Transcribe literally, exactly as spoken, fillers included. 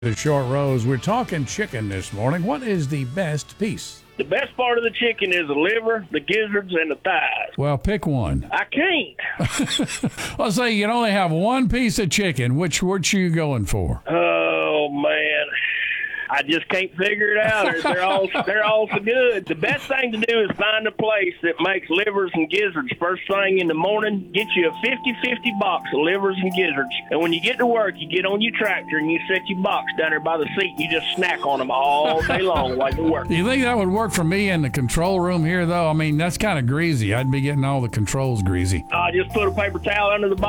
The Short Rose. We're talking chicken this morning. What is the best piece? The best part of the chicken is the liver, the gizzards, and the thighs. Well, pick one. I can't. Let's say you only have one piece of chicken. Which which you going for? Oh, man. I just can't figure it out. They're all they're all so good. The best thing to do is find a place that makes livers and gizzards first thing in the morning. Get you a fifty-fifty box of livers and gizzards. And when you get to work, you get on your tractor and you set your box down there by the seat. You just snack on them all day long while you work. Do you think that would work for me in the control room here, though? I mean, that's kind of greasy. I'd be getting all the controls greasy. Uh, just put a paper towel under the box.